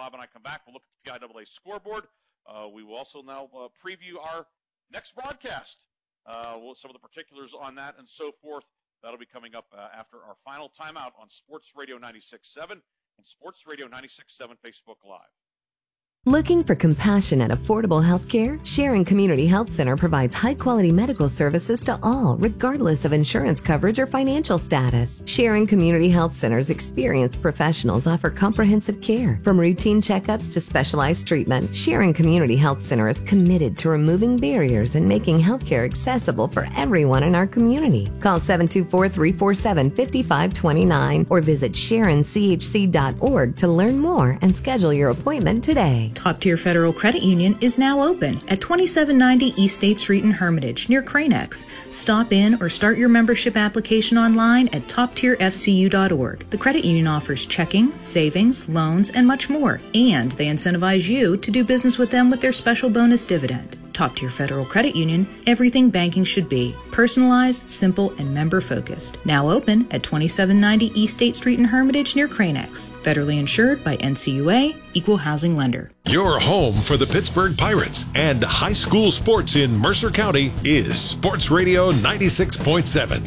Bob and I come back, we'll look at the PIAA scoreboard. We will also now preview our next broadcast. Some of the particulars on that and so forth. That'll be coming up after our final timeout on Sports Radio 96.7 and Sports Radio 96.7 Facebook Live. Looking for compassionate, affordable health care? Sharon Community Health Center provides high-quality medical services to all, regardless of insurance coverage or financial status. Sharon Community Health Center's experienced professionals offer comprehensive care. From routine checkups to specialized treatment, Sharon Community Health Center is committed to removing barriers and making healthcare accessible for everyone in our community. Call 724-347-5529 or visit sharonchc.org to learn more and schedule your appointment today. Top Tier Federal Credit Union is now open at 2790 East State Street in Hermitage, near Cranex. Stop in or start your membership application online at toptierfcu.org. The credit union offers checking, savings, loans, and much more, and they incentivize you to do business with them with their special bonus dividend. Top Tier Federal Credit Union, everything banking should be. Personalized, simple, and member-focused. Now open at 2790 East State Street in Hermitage near Cranex. Federally insured by NCUA, Equal Housing Lender. Your home for the Pittsburgh Pirates and high school sports in Mercer County is Sports Radio 96.7.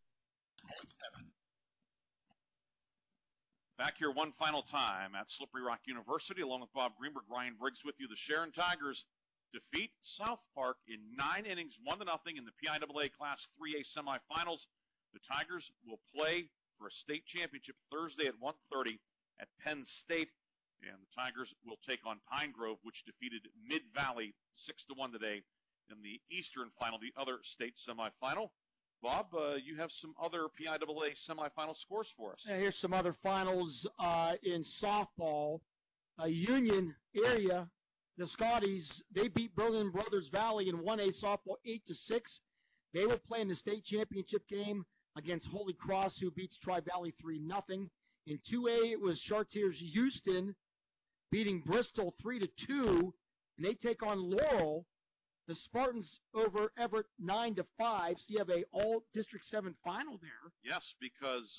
Back here one final time at Slippery Rock University, along with Bob Greenberg, Ryan Briggs with you. The Sharon Tigers defeat South Park in 9 innings, 1-0 in the PIAA Class 3A semifinals. The Tigers will play for a state championship Thursday at 1:30 at Penn State, and the Tigers will take on Pine Grove, which defeated Mid-Valley 6-1 today in the Eastern final, the other state semifinal. Bob, you have some other PIAA semifinal scores for us. Yeah, here's some other finals in softball. Union area, the Scotties, they beat Berlin Brothers Valley in 1A softball 8-6. They will play in the state championship game against Holy Cross, who beats Tri-Valley 3-0. In 2A, it was Chartiers Houston beating Bristol 3-2, and they take on Laurel. The Spartans over Everett 9-5. So you have a all District 7 final there. Yes, because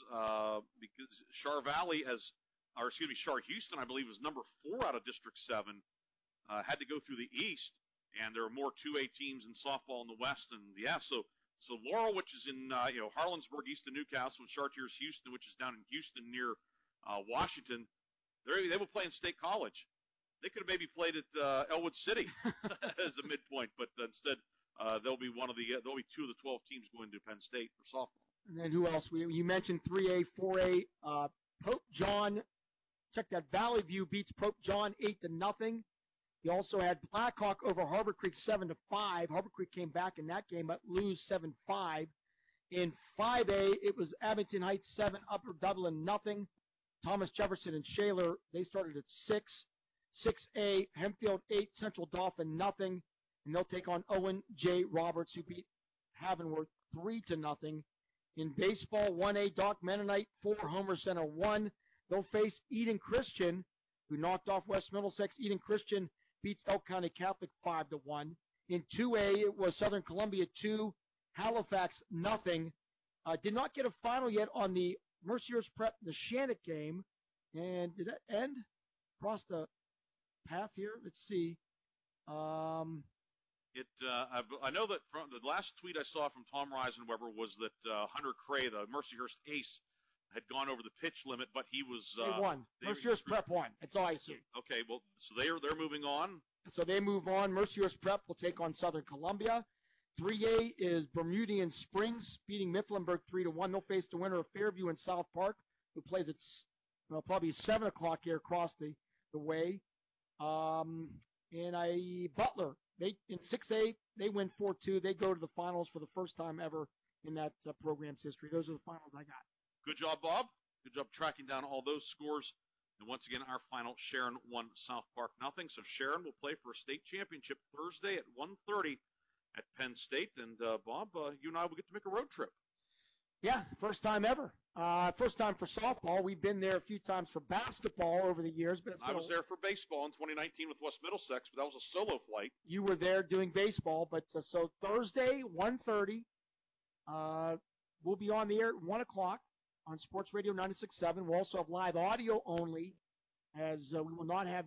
Char Houston, I believe, is number 4 out of District 7. Had to go through the East, and there are more 2A teams in softball in the West. And so Laurel, which is in Harlansburg, east of Newcastle, and Chartiers Houston, which is down in Houston near Washington, they will play in State College. They could have maybe played at Elwood City as a midpoint, but instead there'll be 2 of the 12 teams going to Penn State for softball. And then who else? You mentioned 3A, 4A. Pope John, check that. Valley View beats Pope John 8-0. You also had Blackhawk over Harbor Creek 7-5. Harbor Creek came back in that game, but lose 7-5. In 5A, it was Abington Heights 7, Upper Dublin 0. Thomas Jefferson and Shaler, they started at 6. 6A, Hempfield 8, Central Dauphin 0. And they'll take on Owen J. Roberts, who beat Havenworth 3-0. In baseball, 1A, Doc Mennonite 4, Homer Center 1. They'll face Eden Christian, who knocked off West Middlesex. Eden Christian beats Elk County Catholic 5-1. In 2A, it was Southern Columbia 2, Halifax 0. Did not get a final yet on the Mercyhurst Prep Neshannock game. And did that end? Across the path here? Let's see. I know that from the last tweet I saw from Tom Reisenweber was that Hunter Cray, the Mercyhurst ace, had gone over the pitch limit, but he was. They won. Mercyhurst Prep won. That's all I see. Okay, well, so they're moving on. So they move on. Mercyhurst Prep will take on Southern Columbia. 3A is Bermudian Springs beating Mifflinburg 3-1. They'll face the winner of Fairview and South Park, who plays at probably 7 o'clock here across the way. And Butler, in 6A, they win 4-2. They go to the finals for the first time ever in that program's history. Those are the finals I got. Good job, Bob. Good job tracking down all those scores. And once again, our final, Sharon 1, South Park 0. So Sharon will play for a state championship Thursday at 1:30 at Penn State. And, Bob, you and I will get to make a road trip. Yeah, first time ever. First time for softball. We've been there a few times for basketball over the years. But I was there for baseball in 2019 with West Middlesex, but that was a solo flight. You were there doing baseball. But so Thursday, 1:30, we'll be on the air at 1 o'clock. On Sports Radio 96.7. We'll also have live audio only, as we will not have